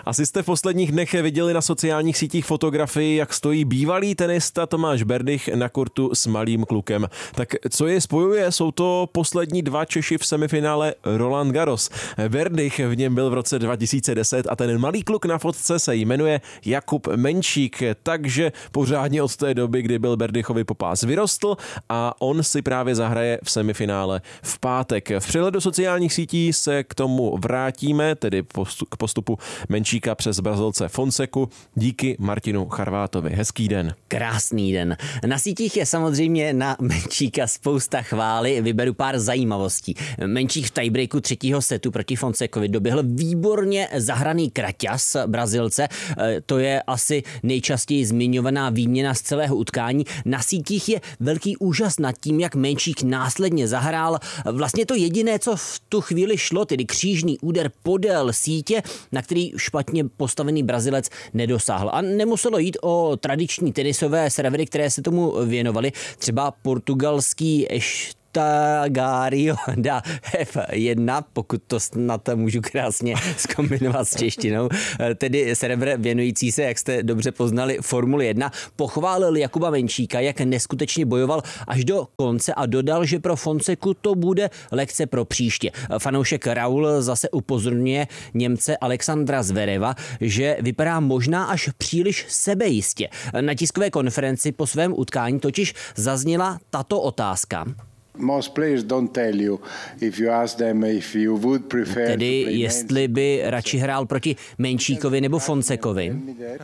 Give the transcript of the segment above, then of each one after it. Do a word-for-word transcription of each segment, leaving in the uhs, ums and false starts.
Asi jste v posledních dnech viděli na sociálních sítích fotografii, jak stojí bývalý tenista Tomáš Berdych na kurtu s malým klukem. Tak co je spojuje? Jsou to poslední dva Češi v semifinále Roland Garros. Berdych v něm byl v roce dva tisíce deset a ten malý kluk na fotce se jmenuje Jakub Menčík, takže pořádně od té doby, kdy byl Berdychovi popás vyrostl a on si právě zahraje v semifinále v pátek. V přehledu sociálních sítí se k tomu vrátíme, tedy k postupu Menčíka přes Brazilce Fonseku. Díky Martinu Charvátovi. Hezký den. Krásný den. Na sítích je samozřejmě na Menčíka spousta chvály. Vyberu pár zajímavostí. Menčík v tiebreaku třetího setu proti Fonsekovi doběhl výborně zahraný kraťas Brazilce. To je asi nejčastěji zmiňovaná výměna z celého utkání. Na sítích je velký úžas nad tím, jak Menčík následně zahrál vlastně to jediné, co v tu chvíli šlo, tedy křížný úder podél sítě, na který špatně postavený Brazilec nedosáhl. A nemuselo jít o tradiční tenisové servery, které se tomu věnovaly. Třeba portugalský Tagario dá F jedna, pokud to snad můžu krásně zkombinovat s češtinou, tedy server věnující se, jak jste dobře poznali, Formule jedna, pochválil Jakuba Menčíka, jak neskutečně bojoval až do konce a dodal, že pro Fonseku to bude lekce pro příště. Fanoušek Raul zase upozorňuje Němce Alexandra Zvereva, že vypadá možná až příliš sebejistě. Na tiskové konferenci po svém utkání totiž zazněla tato otázka. Tedy jestli by radši hrál proti Menčíkovi nebo Fonsekovi.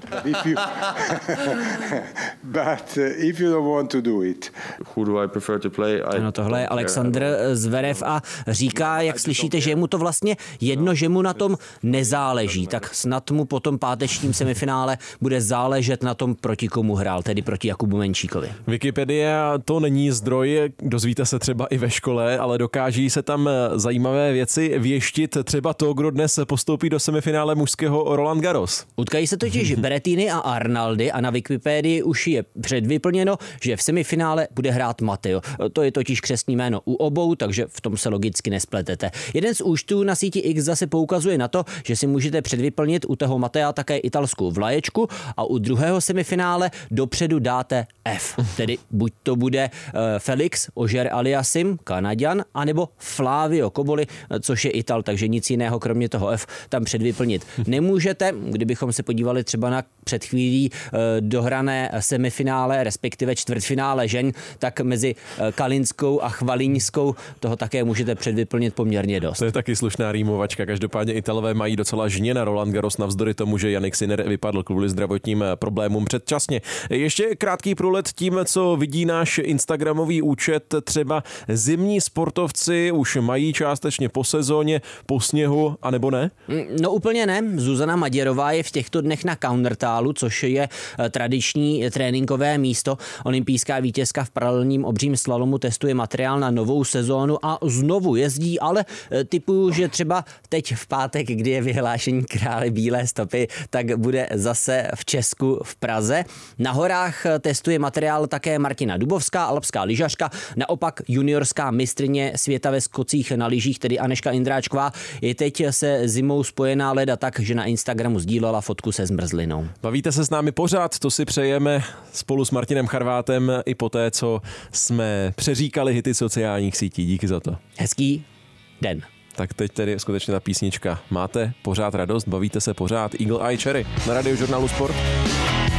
Ano, tohle je Alexandr Zverev a říká, jak slyšíte, že je mu to vlastně jedno, že mu na tom nezáleží. Tak snad mu po tom pátečním semifinále bude záležet na tom, proti komu hrál, tedy proti Jakubu Menčíkovi. Wikipedia to není zdroj, dozvíte se třeba i ve škole, ale dokáží se tam zajímavé věci věštit, třeba to, kdo dnes postoupí do semifinále mužského Roland Garros. Utkají se totiž Berrettini a Arnaldi a na Wikipedii už je předvyplněno, že v semifinále bude hrát Matteo. To je totiž křestní jméno u obou, takže v tom se logicky nespletete. Jeden z účtů na síti X zase poukazuje na to, že si můžete předvyplnit u toho Mattea také italskou vlaječku a u druhého semifinále dopředu dáte F. Tedy buď to bude Felix Auger-Aliassime, Kanaďan, anebo Flavio Cobolli, což je Ital, takže nic jiného kromě toho F tam předvyplnit nemůžete. Kdybychom se podívali třeba na před chvílí dohrané semifinále, respektive čtvrtfinále žen, tak mezi Kalinskou a Chvaliňskou toho také můžete předvyplnit poměrně dost. To je taky slušná rýmovačka. Každopádně Italové mají docela žně na Roland Garros navzdory tomu, že Jannik Sinner vypadl kvůli zdravotním problémům předčasně. Ještě krátký průlet tím, co vidí náš instagramový účet. Třeba zimní sportovci už mají částečně po sezóně, po sněhu, anebo ne? No úplně ne. Zuzana Maděrová je v těchto dnech na Countertálu, což je tradiční tréninkové místo. Olympijská vítězka v paralelním obřím slalomu testuje materiál na novou sezónu a znovu jezdí, ale tipuju, že třeba teď v pátek, kdy je vyhlášení krále bílé stopy, tak bude zase v Česku v Praze. Na horách testuje materiál také Martina Dubovská, alpská lyžařka, naopak juniorská mistryně světa ve skocích na lyžích, tedy Anežka Indráčková, je teď se zimou spojená leda tak, že na Instagramu sdílela fotku se zmrzlinou. Bavíte se s námi pořád, to si přejeme spolu s Martinem Charvátem i poté, co jsme přeříkali hity sociálních sítí. Díky za to. Hezký den. Tak teď tedy skutečně ta písnička. Máte pořád radost, bavíte se pořád. Eagle Eye Cherry na Radiožurnálu Sport.